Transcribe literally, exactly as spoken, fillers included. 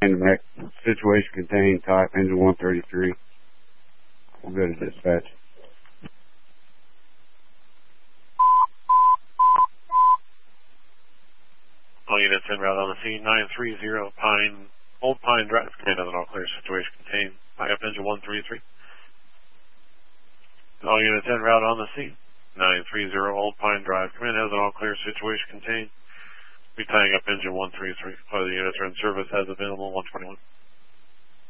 And Mac, situation contained, type engine one thirty-three. We'll go to dispatch. All units en route on the scene, nine three zero Pine, Old Pine Drive. Command has an all clear, situation contained. High up engine one thirty-three. All units en route on the scene, nine three zero Old Pine Drive. Command has an all clear, situation contained. Be tying up engine one thirty-three. Other units are in service as available, one twenty-one.